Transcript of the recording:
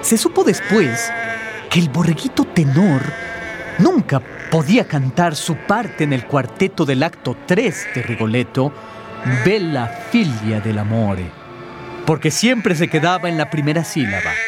Se supo después que el borreguito tenor nunca podía cantar su parte en el cuarteto del acto 3 de Rigoletto, Bella figlia dell'amore, porque siempre se quedaba en la primera sílaba.